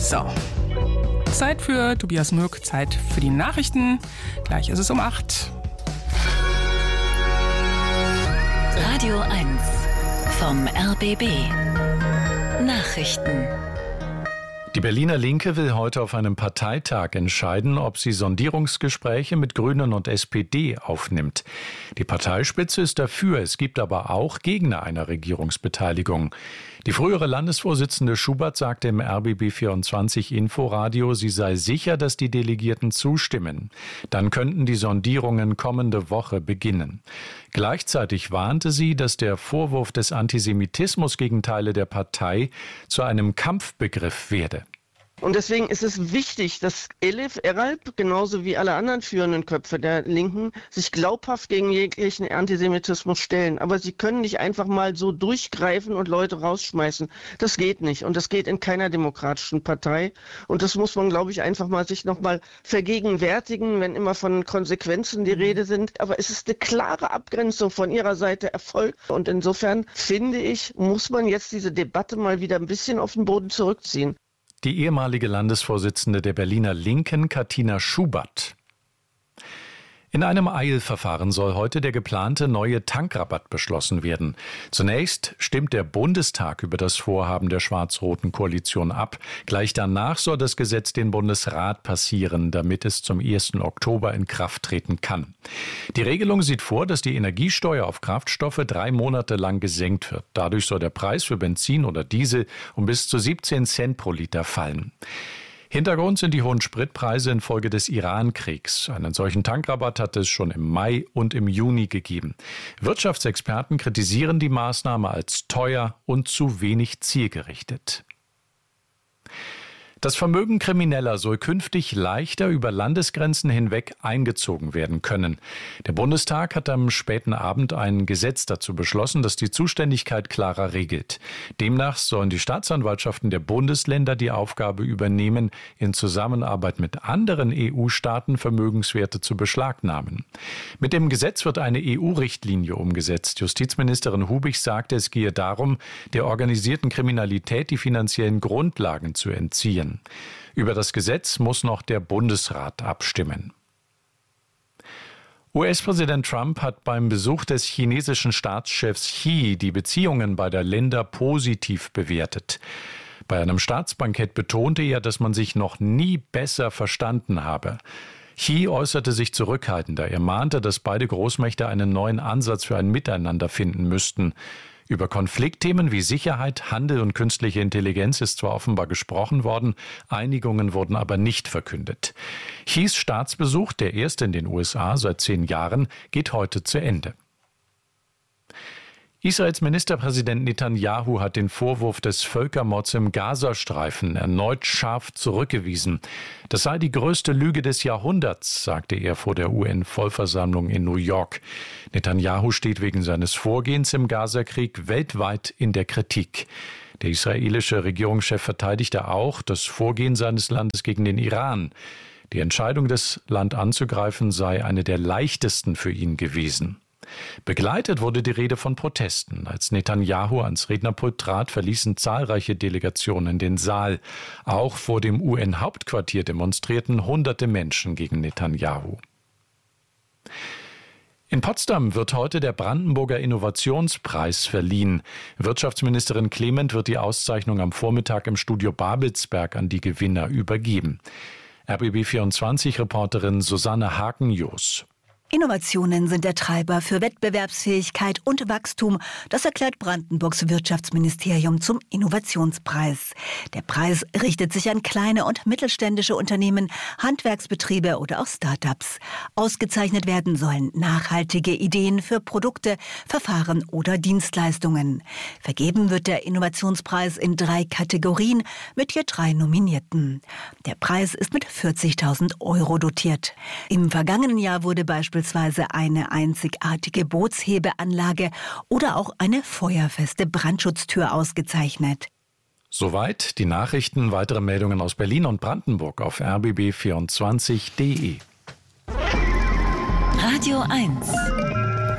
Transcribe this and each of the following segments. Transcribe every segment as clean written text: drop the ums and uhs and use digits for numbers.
So, Zeit für Tobias Mürk, Zeit für die Nachrichten. Gleich ist es um 8. Radio 1 vom RBB. Nachrichten. Die Berliner Linke will heute auf einem Parteitag entscheiden, ob sie Sondierungsgespräche mit Grünen und SPD aufnimmt. Die Parteispitze ist dafür, es gibt aber auch Gegner einer Regierungsbeteiligung. Die frühere Landesvorsitzende Schubert sagte im RBB24 Inforadio, sie sei sicher, dass die Delegierten zustimmen. Dann könnten die Sondierungen kommende Woche beginnen. Gleichzeitig warnte sie, dass der Vorwurf des Antisemitismus gegen Teile der Partei zu einem Kampfbegriff werde. Und deswegen ist es wichtig, dass Elif Eralp, genauso wie alle anderen führenden Köpfe der Linken, sich glaubhaft gegen jeglichen Antisemitismus stellen. Aber sie können nicht einfach mal so durchgreifen und Leute rausschmeißen. Das geht nicht. Und das geht in keiner demokratischen Partei. Und das muss man, glaube ich, einfach mal sich nochmal vergegenwärtigen, wenn immer von Konsequenzen die Rede sind. Aber es ist eine klare Abgrenzung von ihrer Seite erfolgt. Und insofern, finde ich, muss man jetzt diese Debatte mal wieder ein bisschen auf den Boden zurückziehen. Die ehemalige Landesvorsitzende der Berliner Linken, Katina Schubert. In einem Eilverfahren soll heute der geplante neue Tankrabatt beschlossen werden. Zunächst stimmt der Bundestag über das Vorhaben der schwarz-roten Koalition ab. Gleich danach soll das Gesetz den Bundesrat passieren, damit es zum 1. Oktober in Kraft treten kann. Die Regelung sieht vor, dass die Energiesteuer auf Kraftstoffe 3 Monate lang gesenkt wird. Dadurch soll der Preis für Benzin oder Diesel um bis zu 17 Cent pro Liter fallen. Hintergrund sind die hohen Spritpreise infolge des Iran-Kriegs. Einen solchen Tankrabatt hat es schon im Mai und im Juni gegeben. Wirtschaftsexperten kritisieren die Maßnahme als teuer und zu wenig zielgerichtet. Das Vermögen Krimineller soll künftig leichter über Landesgrenzen hinweg eingezogen werden können. Der Bundestag hat am späten Abend ein Gesetz dazu beschlossen, das die Zuständigkeit klarer regelt. Demnach sollen die Staatsanwaltschaften der Bundesländer die Aufgabe übernehmen, in Zusammenarbeit mit anderen EU-Staaten Vermögenswerte zu beschlagnahmen. Mit dem Gesetz wird eine EU-Richtlinie umgesetzt. Justizministerin Hubig sagte, es gehe darum, der organisierten Kriminalität die finanziellen Grundlagen zu entziehen. Über das Gesetz muss noch der Bundesrat abstimmen. US-Präsident Trump hat beim Besuch des chinesischen Staatschefs Xi die Beziehungen beider Länder positiv bewertet. Bei einem Staatsbankett betonte er, dass man sich noch nie besser verstanden habe. Xi äußerte sich zurückhaltender. Er mahnte, dass beide Großmächte einen neuen Ansatz für ein Miteinander finden müssten. Über Konfliktthemen wie Sicherheit, Handel und künstliche Intelligenz ist zwar offenbar gesprochen worden, Einigungen wurden aber nicht verkündet. Xis Staatsbesuch, der erste in den USA seit 10 Jahren, geht heute zu Ende. Israels Ministerpräsident Netanyahu hat den Vorwurf des Völkermords im Gazastreifen erneut scharf zurückgewiesen. Das sei die größte Lüge des Jahrhunderts, sagte er vor der UN-Vollversammlung in New York. Netanyahu steht wegen seines Vorgehens im Gazakrieg weltweit in der Kritik. Der israelische Regierungschef verteidigte auch das Vorgehen seines Landes gegen den Iran. Die Entscheidung, das Land anzugreifen, sei eine der leichtesten für ihn gewesen. Begleitet wurde die Rede von Protesten. Als Netanyahu ans Rednerpult trat, verließen zahlreiche Delegationen den Saal. Auch vor dem UN-Hauptquartier demonstrierten Hunderte Menschen gegen Netanyahu. In Potsdam wird heute der Brandenburger Innovationspreis verliehen. Wirtschaftsministerin Clement wird die Auszeichnung am Vormittag im Studio Babelsberg an die Gewinner übergeben. RBB24-Reporterin Susanne Haken-Joos. Innovationen sind der Treiber für Wettbewerbsfähigkeit und Wachstum. Das erklärt Brandenburgs Wirtschaftsministerium zum Innovationspreis. Der Preis richtet sich an kleine und mittelständische Unternehmen, Handwerksbetriebe oder auch Start-ups. Ausgezeichnet werden sollen nachhaltige Ideen für Produkte, Verfahren oder Dienstleistungen. Vergeben wird der Innovationspreis in 3 Kategorien mit je 3 Nominierten. Der Preis ist mit 40.000 € dotiert. Im vergangenen Jahr wurde beispielsweise eine einzigartige Bootshebeanlage oder auch eine feuerfeste Brandschutztür ausgezeichnet. Soweit die Nachrichten. Weitere Meldungen aus Berlin und Brandenburg auf rbb24.de. Radio 1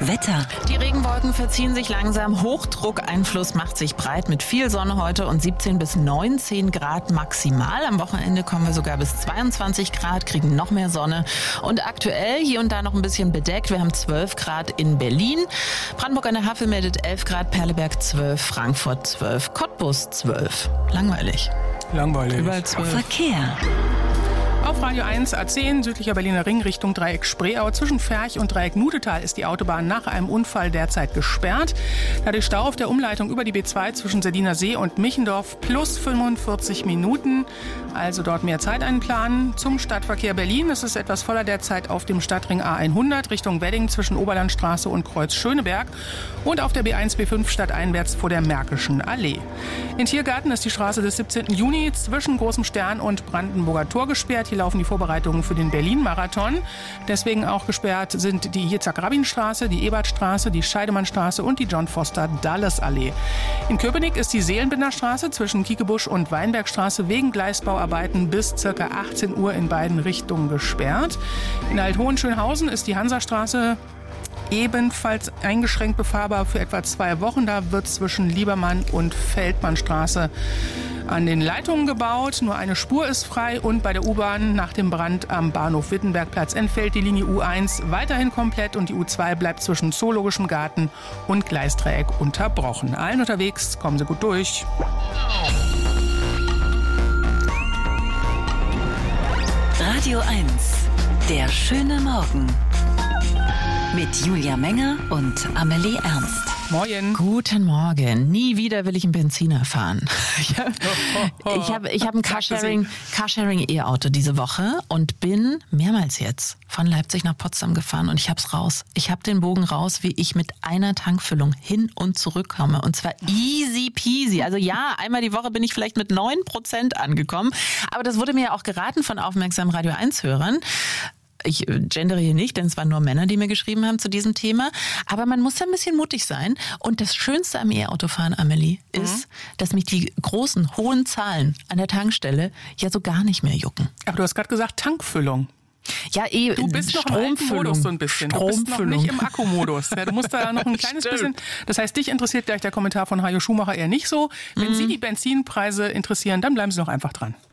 Wetter. Die Regenwolken verziehen sich langsam. Hochdruckeinfluss macht sich breit mit viel Sonne heute und 17 bis 19 Grad maximal. Am Wochenende kommen wir sogar bis 22 Grad, kriegen noch mehr Sonne. Und aktuell hier und da noch ein bisschen bedeckt. Wir haben 12 Grad in Berlin. Brandenburg an der Havel meldet 11 Grad, Perleberg 12, Frankfurt 12, Cottbus 12. Langweilig. Überall 12. Verkehr. Auf Radio 1 A10, südlicher Berliner Ring Richtung Dreieck Spreeau. Zwischen Ferch und Dreieck Nudetal ist die Autobahn nach einem Unfall derzeit gesperrt. Dadurch Stau auf der Umleitung über die B2 zwischen Sardiner See und Michendorf plus 45 Minuten. Also dort mehr Zeit einplanen. Zum Stadtverkehr Berlin. Es ist etwas voller derzeit auf dem Stadtring A100 Richtung Wedding zwischen Oberlandstraße und Kreuz Schöneberg. Und auf der B1 B5 stadteinwärts vor der Märkischen Allee. In Tiergarten ist die Straße des 17. Juni zwischen Großem Stern und Brandenburger Tor gesperrt. Hier laufen die Vorbereitungen für den Berlin-Marathon. Deswegen auch gesperrt sind die Yitzhak-Rabin-Straße, die Ebertstraße, die Scheidemannstraße und die John-Foster-Dulles-Allee. In Köpenick ist die Seelenbinderstraße zwischen Kiekebusch und Weinbergstraße wegen Gleisbauarbeiten bis ca. 18 Uhr in beiden Richtungen gesperrt. In Alt-Hohenschönhausen ist die Hansastraße ebenfalls eingeschränkt befahrbar für etwa 2 Wochen. Da wird zwischen Liebermann und Feldmannstraße an den Leitungen gebaut. Nur eine Spur ist frei und bei der U-Bahn nach dem Brand am Bahnhof Wittenbergplatz entfällt die Linie U1 weiterhin komplett und die U2 bleibt zwischen Zoologischem Garten und Gleisdreieck unterbrochen. Allen unterwegs, kommen Sie gut durch. Radio 1, der schöne Morgen. Mit Julia Menger und Amelie Ernst. Moin. Guten Morgen. Nie wieder will ich einen Benziner fahren. Ich hab ein Carsharing-E-Auto diese Woche und bin mehrmals jetzt von Leipzig nach Potsdam gefahren und ich hab's raus. Ich hab den Bogen raus, wie ich mit einer Tankfüllung hin und zurück komme. Und zwar easy peasy. Also ja, einmal die Woche bin ich vielleicht mit 9% angekommen. Aber das wurde mir ja auch geraten von aufmerksamen Radio 1-Hörern. Ich gendere hier nicht, denn es waren nur Männer, die mir geschrieben haben zu diesem Thema. Aber man muss ja ein bisschen mutig sein. Und das Schönste am E-Autofahren, Amelie, ist, dass mich die großen, hohen Zahlen an der Tankstelle ja so gar nicht mehr jucken. Aber du hast gerade gesagt Tankfüllung. Ja, du bist noch im alten Modus so ein bisschen. Du bist noch nicht im Akkumodus. Ja, du musst da noch ein kleines bisschen. Das heißt, dich interessiert gleich der Kommentar von Hajo Schumacher eher nicht so. Wenn Sie die Benzinpreise interessieren, dann bleiben Sie noch einfach dran.